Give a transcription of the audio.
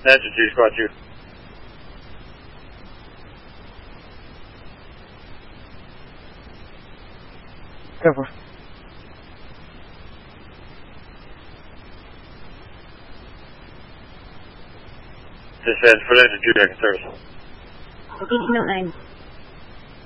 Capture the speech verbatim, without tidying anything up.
That's a two, squad two. Cover. Dispatch, for that to two, second service. Location note nine.